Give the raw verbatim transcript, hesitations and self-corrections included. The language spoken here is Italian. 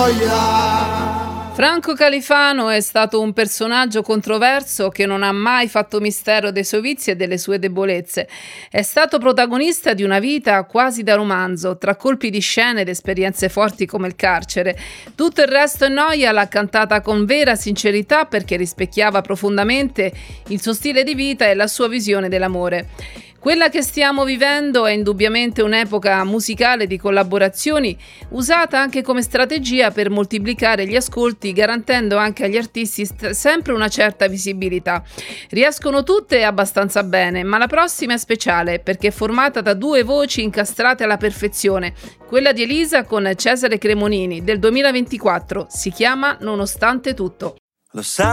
noia. Franco Califano è stato un personaggio controverso che non ha mai fatto mistero dei suoi vizi e delle sue debolezze. È stato protagonista di una vita quasi da romanzo, tra colpi di scena ed esperienze forti come il carcere. Tutto il resto è noia l'ha cantata con vera sincerità perché rispecchiava profondamente il suo stile di vita e la sua visione dell'amore. Quella che stiamo vivendo è indubbiamente un'epoca musicale di collaborazioni usata anche come strategia per moltiplicare gli ascolti, garantendo anche agli artisti st- sempre una certa visibilità. Riescono tutte abbastanza bene, ma la prossima è speciale perché è formata da due voci incastrate alla perfezione. Quella di Elisa con Cesare Cremonini del duemilaventiquattro, si chiama Nonostante tutto. Lo sai